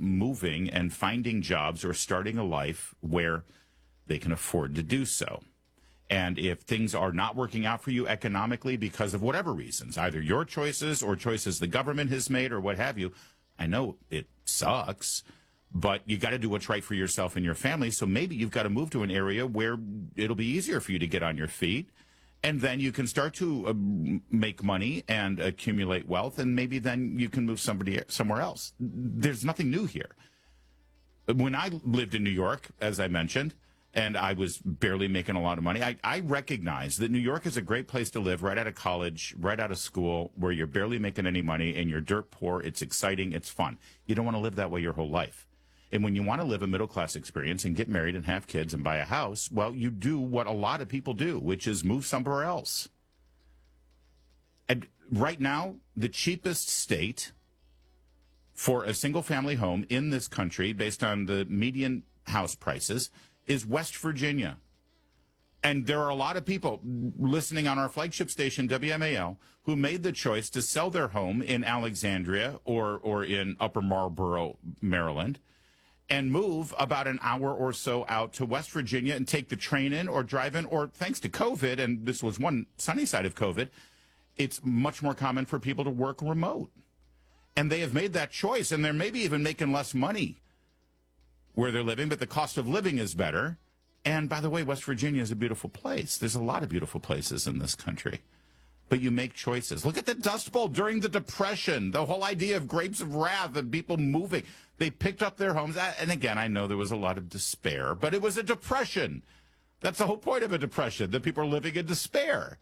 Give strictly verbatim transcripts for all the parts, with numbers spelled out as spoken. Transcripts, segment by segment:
moving and finding jobs or starting a life where they can afford to do so. And if things are not working out for you economically because of whatever reasons, either your choices or choices the government has made or what have you, I know it sucks, but you got to do what's right for yourself and your family. So maybe you've got to move to an area where it'll be easier for you to get on your feet. And then you can start to uh, make money and accumulate wealth, and maybe then you can move somebody somewhere else. There's nothing new here. When I lived in New York, as I mentioned, and I was barely making a lot of money, I, I recognize that New York is a great place to live right out of college, right out of school, where you're barely making any money and you're dirt poor. It's exciting. It's fun. You don't want to live that way your whole life. And when you want to live a middle-class experience and get married and have kids and buy a house, well, you do what a lot of people do, which is move somewhere else. And right now, the cheapest state for a single-family home in this country, based on the median house prices, is West Virginia. And there are a lot of people listening on our flagship station, W M A L, who made the choice to sell their home in Alexandria or, or in Upper Marlboro, Maryland, and move about an hour or so out to West Virginia and take the train in or drive in, or thanks to COVID, and this was one sunny side of COVID, it's much more common for people to work remote. And they have made that choice, and they're maybe even making less money where they're living, but the cost of living is better. And by the way, West Virginia is a beautiful place. There's a lot of beautiful places in this country. But you make choices. Look at the Dust Bowl during the Depression, the whole idea of grapes of wrath and people moving. They picked up their homes. And again, I know there was a lot of despair, but it was a depression. That's the whole point of a depression, that people are living in despair.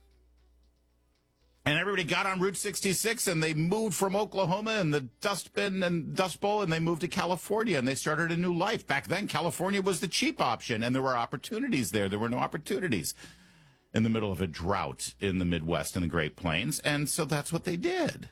And everybody got on Route sixty-six and they moved from Oklahoma and the Dust Bin and Dust Bowl, and they moved to California and they started a new life. Back then, California was the cheap option, and there were opportunities there. There were no opportunities in the middle of a drought in the Midwest and the Great Plains. And so that's what they did.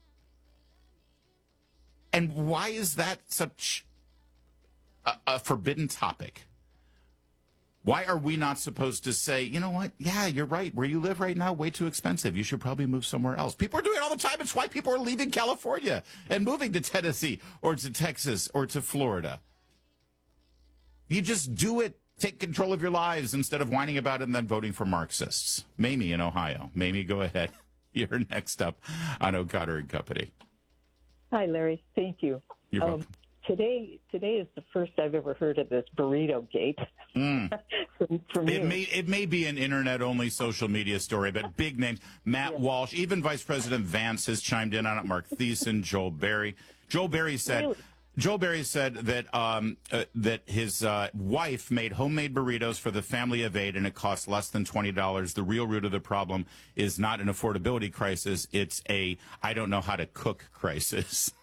And why is that such a, a forbidden topic? Why are we not supposed to say, you know what? Yeah, you're right. Where you live right now, way too expensive. You should probably move somewhere else. People are doing it all the time. It's why people are leaving California and moving to Tennessee or to Texas or to Florida. You just do it. Take control of your lives instead of whining about it and then voting for Marxists. Mamie in Ohio. Mamie, go ahead. You're next up on O'Connor and Company. Hi, Larry. Thank you. You're um, welcome. Today, today is the first I've ever heard of this burrito gate. Mm. from, from it you. may it may be an internet-only social media story, but big names. Matt yeah. Walsh, even Vice President Vance has chimed in on it. Mark Thiessen, Joel Berry. Joel Berry said... Really? Joel Berry said that um, uh, that his uh, wife made homemade burritos for the family of eight, and it cost less than twenty dollars. The real root of the problem is not an affordability crisis. It's a I don't know how to cook crisis.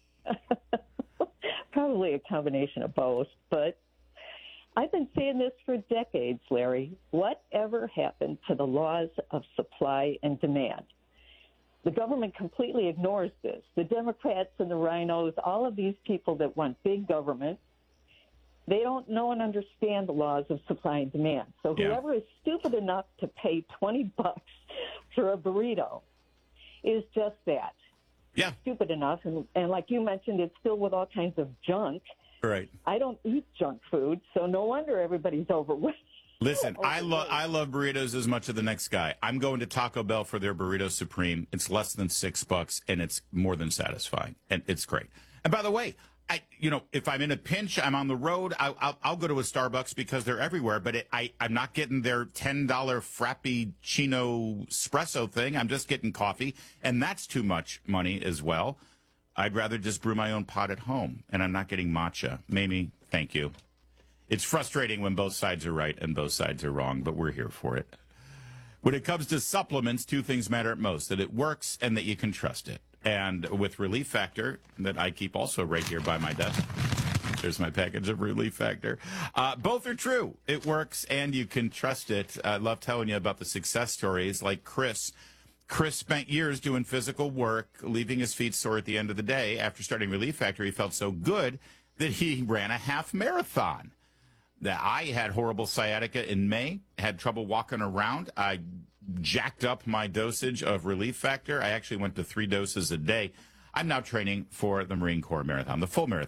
Probably a combination of both. But I've been saying this for decades, Larry. Whatever happened to the laws of supply and demand? The government completely ignores this. The Democrats and the rhinos, all of these people that want big government, they don't know and understand the laws of supply and demand. So yeah. whoever is stupid enough to pay twenty bucks for a burrito is just that. Yeah. Stupid enough. And, and like you mentioned, it's filled with all kinds of junk. Right. I don't eat junk food, so no wonder everybody's overweight. Listen, I love I love burritos as much as the next guy. I'm going to Taco Bell for their burrito supreme. It's less than six bucks, and it's more than satisfying, and it's great. And by the way, I you know if I'm in a pinch, I'm on the road, I, I'll I'll go to a Starbucks because they're everywhere. But it, I I'm not getting their ten dollar Frappuccino espresso thing. I'm just getting coffee, and that's too much money as well. I'd rather just brew my own pot at home, and I'm not getting matcha. Mamie, thank you. It's frustrating when both sides are right and both sides are wrong, but we're here for it. When it comes to supplements, two things matter at most, that it works and that you can trust it. And with Relief Factor, that I keep also right here by my desk, there's my package of Relief Factor. Uh, both are true. It works and you can trust it. I love telling you about the success stories like Chris. Chris spent years doing physical work, leaving his feet sore at the end of the day. After starting Relief Factor, he felt so good that he ran a half marathon. That I had horrible sciatica in May, had trouble walking around. I jacked up my dosage of Relief Factor. I actually went to three doses a day. I'm now training for the Marine Corps Marathon, the full marathon.